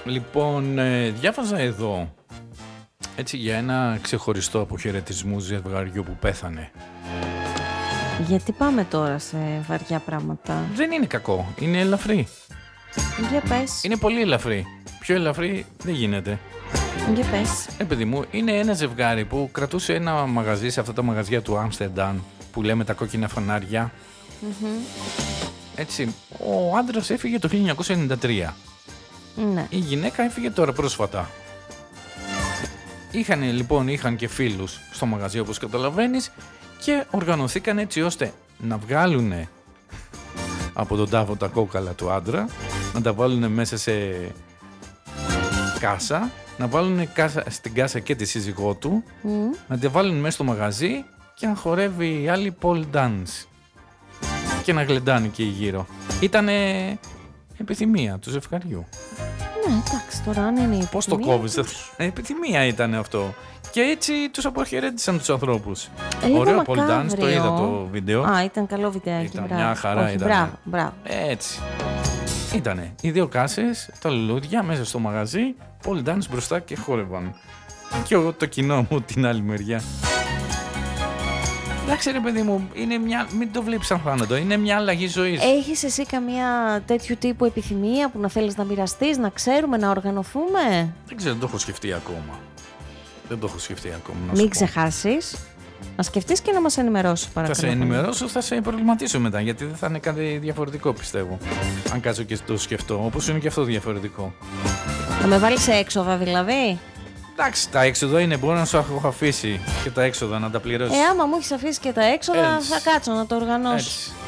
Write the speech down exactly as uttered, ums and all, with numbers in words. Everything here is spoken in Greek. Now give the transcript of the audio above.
Λοιπόν, ε, διάβαζα εδώ έτσι για ένα ξεχωριστό αποχαιρετισμό ζευγαριού που πέθανε. Γιατί πάμε τώρα σε βαριά πράγματα? Δεν είναι κακό, είναι ελαφρύ. Για πες. Είναι πολύ ελαφρύ. Πιο ελαφρύ δεν γίνεται. Για πες. Ε, παιδί μου, είναι ένα ζευγάρι που κρατούσε ένα μαγαζί σε αυτά τα μαγαζιά του Άμστερνταμ που λέμε τα κόκκινα φανάρια. Mm-hmm. Έτσι, ο άντρας έφυγε το χίλια εννιακόσια ενενήντα τρία. Ναι. Η γυναίκα έφυγε τώρα πρόσφατα. Είχαν λοιπόν, είχαν και φίλους στο μαγαζί όπως καταλαβαίνεις και οργανωθήκαν έτσι ώστε να βγάλουν από τον τάφο τα κόκαλα του άντρα, να τα βάλουν μέσα σε κάσα, να βάλουν κάσα, στην κάσα και τη σύζυγό του, Mm. να τα βάλουν μέσα στο μαγαζί και να χορεύει η άλλη pole dance και να γλεντάνε και γύρω. Ήτανε επιθυμία του ζευγαριού. Ναι, εντάξει, τώρα αν είναι η Πώς το επιθυμία κόβεις? τους. Επιθυμία ήταν αυτό. Και έτσι τους αποχαιρέτησαν τους ανθρώπους. Ε, λίγο Ωραίο pole dance, μακάβριο. το είδα το βίντεο. Α, ήταν καλό βιντεάκι. Ήταν μπράβο. μια χαρά, Όχι, ήταν. Μπράβο, μπράβο. Έτσι. Ήτανε οι δύο κάσες, τα λουλούδια μέσα στο μαγαζί, pole dance μπροστά και χόρευαν. Και εγώ το κοινό μου την άλλη μεριά. Εντάξει ρε παιδί μου, είναι μια... μην το βλέπεις σαν θάνατο, είναι μια αλλαγή ζωής. Έχεις εσύ καμία τέτοιου τύπου επιθυμία που να θέλεις να μοιραστείς, να ξέρουμε, να οργανωθούμε? Δεν ξέρω, δεν το έχω σκεφτεί ακόμα. Δεν το έχω σκεφτεί ακόμα. Να σου Μην πω. ξεχάσεις. Να σκεφτείς και να μας ενημερώσεις, Θα παρακαλώ. σε ενημερώσω, θα σε προβληματίσω μετά, γιατί δεν θα είναι κάτι διαφορετικό πιστεύω. Αν κάτσω και το σκεφτώ, όπως είναι και αυτό διαφορετικό. Να με βάλεις σε έξοδα δηλαδή? Εντάξει, τα έξοδα είναι, μπορώ να σου έχω αφήσει και τα έξοδα να τα πληρώσεις. Ε, άμα μου έχεις αφήσει και τα έξοδα, Έτσι. θα κάτσω να το οργανώσω. Έτσι.